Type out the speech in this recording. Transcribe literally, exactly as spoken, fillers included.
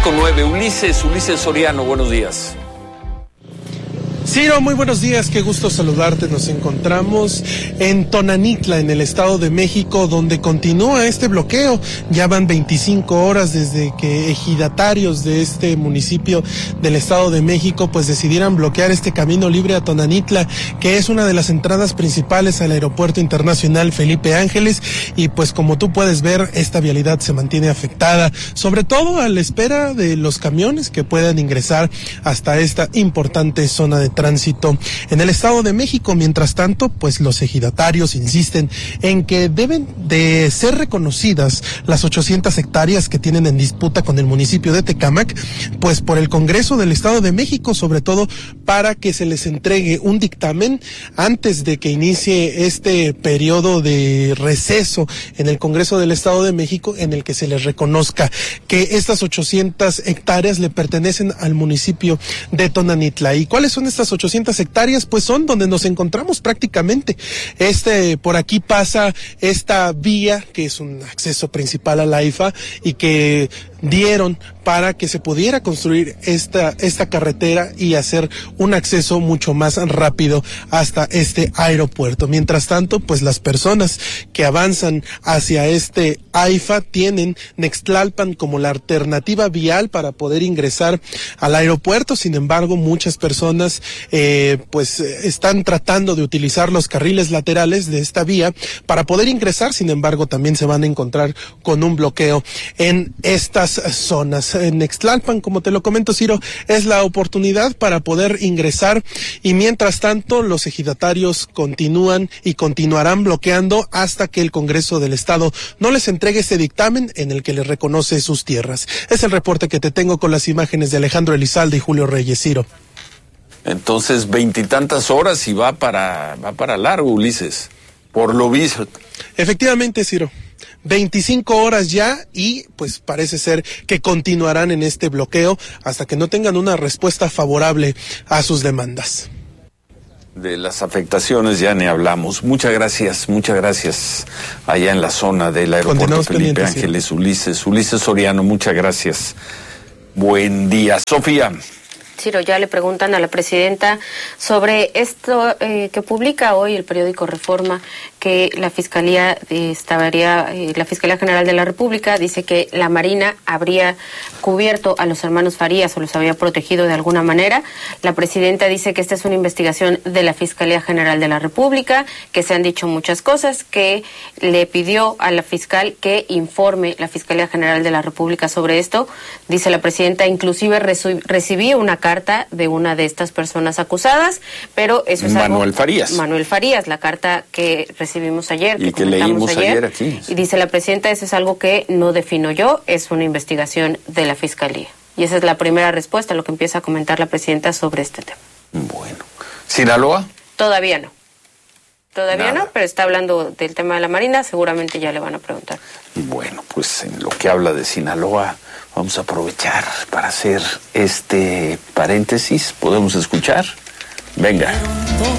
con nueve, Ulises, Ulises Soriano, buenos días. Ciro, muy buenos días, qué gusto saludarte. Nos encontramos en Tonanitla, en el Estado de México, donde continúa este bloqueo. Ya van veinticinco horas desde que ejidatarios de este municipio del Estado de México pues decidieran bloquear este camino libre a Tonanitla, que es una de las entradas principales al Aeropuerto Internacional Felipe Ángeles, y pues como tú puedes ver, esta vialidad se mantiene afectada, sobre todo a la espera de los camiones que puedan ingresar hasta esta importante zona de tránsito en el Estado de México. Mientras tanto, pues los ejidatarios insisten en que deben de ser reconocidas las ochocientas hectáreas que tienen en disputa con el municipio de Tecámac, pues por el Congreso del Estado de México, sobre todo para que se les entregue un dictamen antes de que inicie este periodo de receso en el Congreso del Estado de México, en el que se les reconozca que estas ochocientas hectáreas le pertenecen al municipio de Tonanitla. ¿Y cuáles son estas ochocientas hectáreas? Pues son donde nos encontramos prácticamente. Este, por aquí pasa esta vía, que es un acceso principal a la I F A, y que dieron para que se pudiera construir esta, esta carretera y hacer un acceso mucho más rápido hasta este aeropuerto. Mientras tanto, pues las personas que avanzan hacia este A I F A tienen Nextlalpan como la alternativa vial para poder ingresar al aeropuerto. Sin embargo, muchas personas eh, pues están tratando de utilizar los carriles laterales de esta vía para poder ingresar. Sin embargo, también se van a encontrar con un bloqueo en estas zonas. En Nextlalpan, como te lo comento, Ciro, es la oportunidad para poder ingresar, y mientras tanto los ejidatarios continúan y continuarán bloqueando hasta que el Congreso del Estado no les entregue ese dictamen en el que les reconoce sus tierras. Es el reporte que te tengo con las imágenes de Alejandro Elizalde y Julio Reyes. Ciro. Entonces, veintitantas horas y va para, va para largo, Ulises, por lo visto. Efectivamente, Ciro. veinticinco horas ya, y pues parece ser que continuarán en este bloqueo hasta que no tengan una respuesta favorable a sus demandas. De las afectaciones ya ni hablamos. Muchas gracias, muchas gracias. Allá en la zona del aeropuerto Felipe Ángeles, sí. Ulises, Ulises Soriano, muchas gracias. Buen día. Sofía. Ciro, ya le preguntan a la presidenta sobre esto eh, que publica hoy el periódico Reforma, que la Fiscalía eh, estaría, eh, la Fiscalía General de la República dice que la Marina habría cubierto a los hermanos Farías o los había protegido de alguna manera. La presidenta dice que esta es una investigación de la Fiscalía General de la República, que se han dicho muchas cosas, que le pidió a la fiscal que informe la Fiscalía General de la República sobre esto. Dice la presidenta, inclusive recibí una carta de una de estas personas acusadas, pero eso es Manuel algo, Farías. Manuel Farías, la carta que recibimos ayer. Y que, que leímos ayer, ayer aquí. Y dice la presidenta, eso es algo que no defino yo, es una investigación de la Fiscalía. Y esa es la primera respuesta a lo que empieza a comentar la presidenta sobre este tema. Bueno. ¿Sinaloa? Todavía no. Todavía Nada. no, pero está hablando del tema de la Marina, seguramente ya le van a preguntar. Bueno, pues en lo que habla de Sinaloa, vamos a aprovechar para hacer este paréntesis. ¿Podemos escuchar? Venga.